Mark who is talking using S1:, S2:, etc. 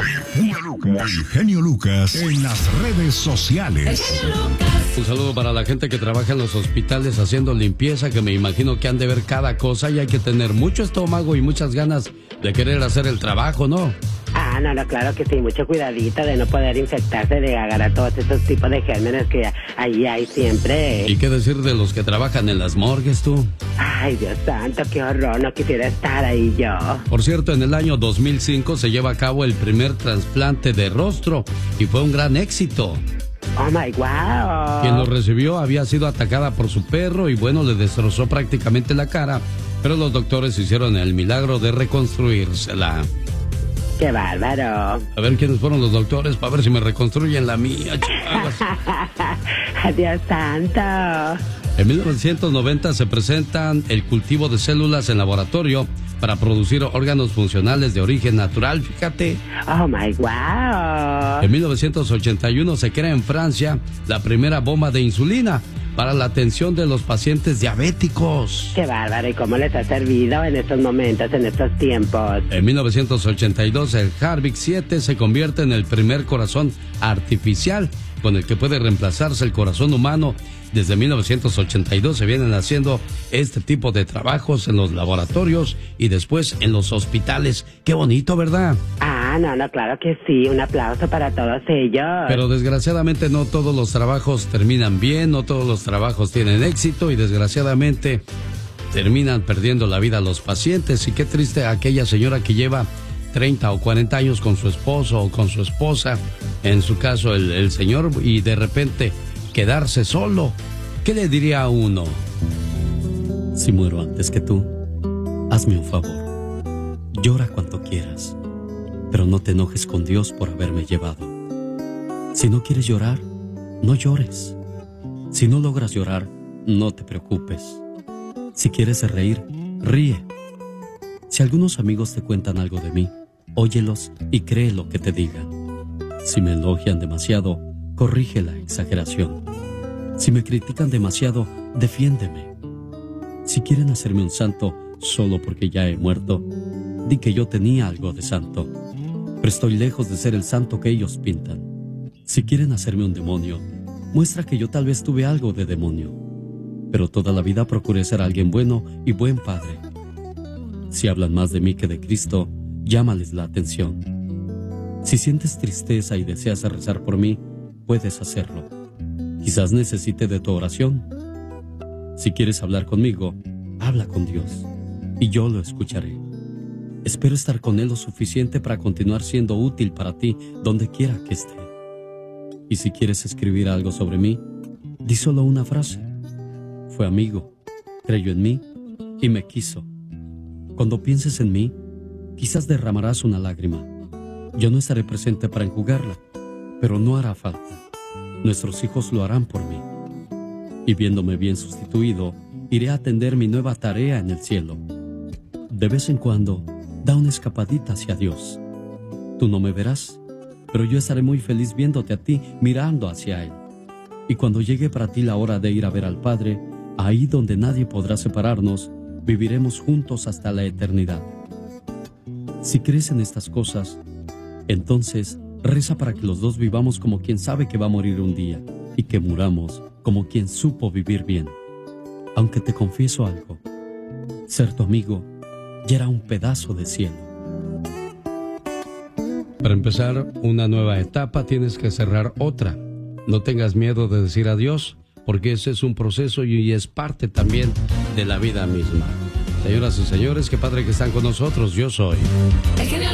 S1: El genio Lucas en las redes sociales.
S2: Un saludo para la gente que trabaja en los hospitales haciendo limpieza, que me imagino que han de ver cada cosa y hay que tener mucho estómago y muchas ganas de querer hacer el trabajo, ¿no?
S3: No, claro que sí, mucho cuidadito de no poder infectarse, de agarrar todos esos tipos de gérmenes que ahí hay siempre.
S2: ¿Y qué decir de los que trabajan en las morgues, tú?
S3: Ay, Dios santo, qué horror, no quisiera estar ahí yo.
S2: Por cierto, en el año 2005 se lleva a cabo el primer trasplante de rostro y fue un gran éxito.
S3: Oh my wow.
S2: Quien lo recibió había sido atacada por su perro y bueno, le destrozó prácticamente la cara, pero los doctores hicieron el milagro de reconstruírsela.
S3: ¡Qué bárbaro!
S2: A ver quiénes fueron los doctores para ver si me reconstruyen la mía, chavas.
S3: ¡Dios santo!
S2: En 1990 se presentan el cultivo de células en laboratorio para producir órganos funcionales de origen natural, fíjate.
S3: ¡Oh, my wow!
S2: En 1981 se crea en Francia la primera bomba de insulina para la atención de los pacientes diabéticos.
S3: ¡Qué bárbaro! ¿Y cómo les ha servido en estos momentos, en estos tiempos?
S2: En 1982 el Harvick 7 se convierte en el primer corazón artificial con el que puede reemplazarse el corazón humano. Desde 1982 se vienen haciendo este tipo de trabajos en los laboratorios y después en los hospitales. ¡Qué bonito!, ¿verdad?
S3: No, claro que sí. Un aplauso para todos ellos.
S2: Pero desgraciadamente no todos los trabajos terminan bien, no todos los trabajos tienen éxito y desgraciadamente terminan perdiendo la vida los pacientes. Y qué triste aquella señora que lleva 30 o 40 años con su esposo o con su esposa, en su caso el señor, y de repente quedarse solo. ¿Qué le diría a uno? Si muero antes que tú, hazme un favor. Llora cuanto quieras, pero no te enojes con Dios por haberme llevado. Si no quieres llorar, no llores. Si no logras llorar, no te preocupes. Si quieres reír, ríe. Si algunos amigos te cuentan algo de mí, óyelos y cree lo que te digan. Si me elogian demasiado, corrige la exageración. Si me critican demasiado, defiéndeme. Si quieren hacerme un santo solo porque ya he muerto, di que yo tenía algo de santo, pero estoy lejos de ser el santo que ellos pintan. Si quieren hacerme un demonio, muestra que yo tal vez tuve algo de demonio, pero toda la vida procuré ser alguien bueno y buen padre. Si hablan más de mí que de Cristo, llámales la atención. Si sientes tristeza y deseas rezar por mí, puedes hacerlo. Quizás necesite de tu oración. Si quieres hablar conmigo, habla con Dios y yo lo escucharé. Espero estar con Él lo suficiente para continuar siendo útil para ti donde quiera que esté. Y si quieres escribir algo sobre mí, di solo una frase. Fue amigo, creyó en mí y me quiso. Cuando pienses en mí, quizás derramarás una lágrima. Yo no estaré presente para enjugarla, pero no hará falta. Nuestros hijos lo harán por mí. Y viéndome bien sustituido, iré a atender mi nueva tarea en el cielo. De vez en cuando, da una escapadita hacia Dios. Tú no me verás, pero yo estaré muy feliz viéndote a ti, mirando hacia Él. Y cuando llegue para ti la hora de ir a ver al Padre, ahí donde nadie podrá separarnos, viviremos juntos hasta la eternidad. Si crees en estas cosas, entonces reza para que los dos vivamos como quien sabe que va a morir un día y que muramos como quien supo vivir bien. Aunque te confieso algo, ser tu amigo ya era un pedazo de cielo. Para empezar una nueva etapa tienes que cerrar otra. No tengas miedo de decir adiós, porque ese es un proceso y es parte también de la vida misma. Señoras y señores, qué padre que están con nosotros. Yo soy